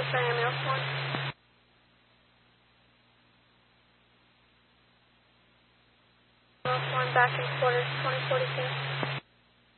Cheyenne Mail 1. Mail 1 back in quarters 2042.